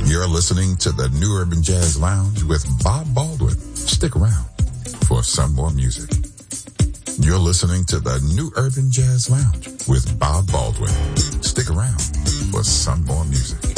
You're listening to the New Urban Jazz Lounge with Bob Baldwin. Stick around for some more music. You're listening to the New Urban Jazz Lounge with Bob Baldwin. Stick around for some more music.